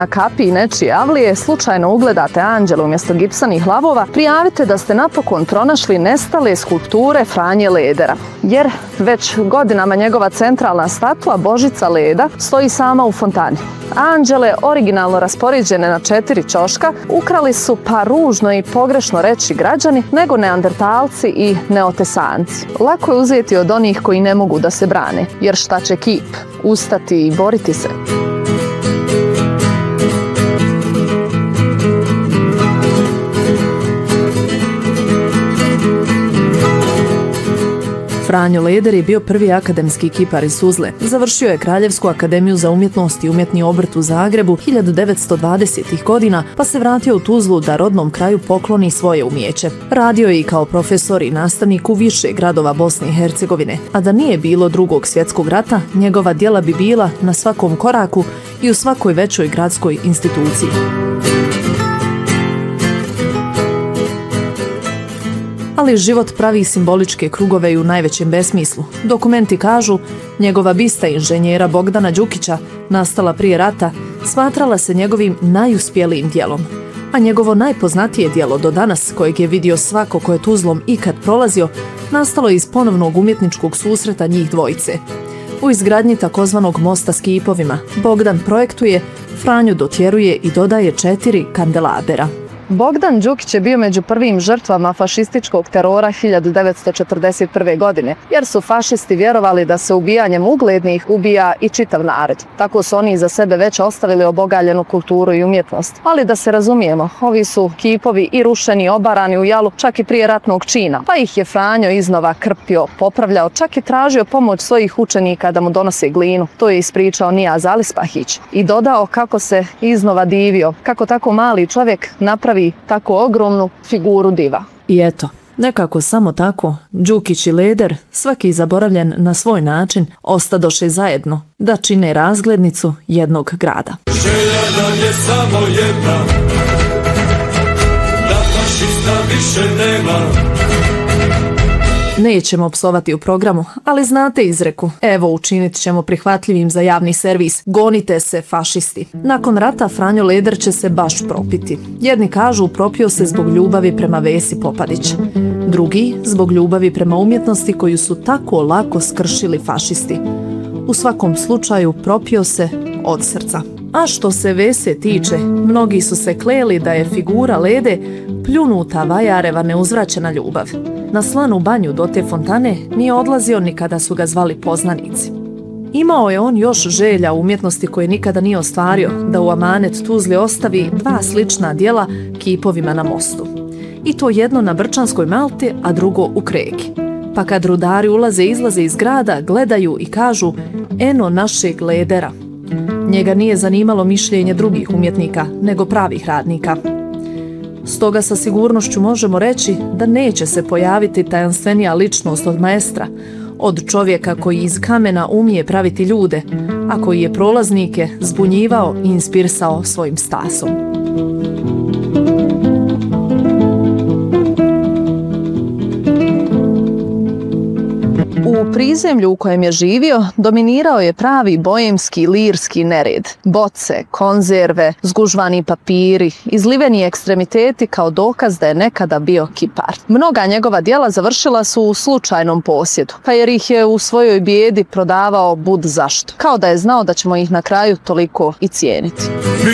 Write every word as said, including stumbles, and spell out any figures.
na kapiji nečije avlije slučajno ugledate anđela umjesto gipsanih lavova, prijavite da ste napokon pronašli nestale skulpture Franje Ledera. Jer već godinama njegova centralna statua Božica Leda stoji sama u fontani. Anđele, originalno raspoređene na četiri ćoška, ukrali su, pa ružno i pogrešno reći građani, nego neandertalci i neotesanci. Lako je uzeti od onih koji ne mogu da se brane, jer šta će kip? Ustati i boriti se. Franjo Leder je bio prvi akademski kipar iz Tuzle. Završio je Kraljevsku akademiju za umjetnost i umjetni obrt u Zagrebu hiljadu devetsto dvadesetih godina, pa se vratio u Tuzlu da rodnom kraju pokloni svoje umijeće. Radio je i kao profesor i nastavnik u više gradova Bosne i Hercegovine, a da nije bilo drugog svjetskog rata, njegova djela bi bila na svakom koraku i u svakoj većoj gradskoj instituciji. Ali život pravi simboličke krugove i u najvećem besmislu. Dokumenti kažu, njegova bista inženjera Bogdana Đukića, nastala prije rata, smatrala se njegovim najuspjelijim djelom. A njegovo najpoznatije djelo do danas, kojeg je vidio svako ko je Tuzlom ikad prolazio, nastalo je iz ponovnog umjetničkog susreta njih dvojice. U izgradnji takozvanog mosta s kipovima Bogdan projektuje, Franjo dotjeruje i dodaje četiri kandelabera. Bogdan Đukić je bio među prvim žrtvama fašističkog terora hiljadu devetsto četrdeset prve. godine, jer su fašisti vjerovali da se ubijanjem uglednih ubija i čitav narod. Tako su oni iza sebe već ostavili obogaljenu kulturu i umjetnost. Ali da se razumijemo, ovi su kipovi i rušeni, obarani u jalu čak i prije ratnog čina, pa ih je Franjo iznova krpio, popravljao, čak i tražio pomoć svojih učenika da mu donose glinu. To je ispričao Nijaz Alispahić i dodao kako se iznova divio, kako tako mali čovjek napravi tako ogromnu figuru diva. I eto, nekako samo tako, Đukić i Leder, svaki zaboravljen na svoj način, ostadoše zajedno da čine razglednicu jednog grada. Želja nam je samo jedna, da fašista više nema. Nećemo psovati u programu, ali znate izreku. Evo, učinit ćemo prihvatljivim za javni servis. Gonite se, fašisti. Nakon rata Franjo Leder će se baš propiti. Jedni kažu propio se zbog ljubavi prema Vesi Popadić. Drugi zbog ljubavi prema umjetnosti koju su tako lako skršili fašisti. U svakom slučaju propio se od srca. A što se Vese tiče, mnogi su se kleli da je figura Lede pljunuta vajareva neuzvraćena ljubav. Na slanu banju do te fontane nije odlazio ni kada su ga zvali poznanici. Imao je on još želja u umjetnosti koje nikada nije ostvario, da u amanet Tuzli ostavi dva slična djela kipovima na mostu. I to jedno na Brčanskoj Malti, a drugo u Kreki. Pa kad rudari ulaze i izlaze iz grada, gledaju i kažu eno našeg Ledera. Njega nije zanimalo mišljenje drugih umjetnika, nego pravih radnika. Stoga sa sigurnošću možemo reći da neće se pojaviti tajanstvenija ličnost od maestra, od čovjeka koji iz kamena umije praviti ljude, a koji je prolaznike zbunjivao i inspirisao svojim stasom. U prizemlju u kojem je živio dominirao je pravi bojemski lirski nered. Boce, konzerve, zgužvani papiri, izliveni ekstremiteti kao dokaz da je nekada bio kipar. Mnoga njegova djela završila su u slučajnom posjedu, pa jer ih je u svojoj bijedi prodavao bud zašto. Kao da je znao da ćemo ih na kraju toliko i cijeniti.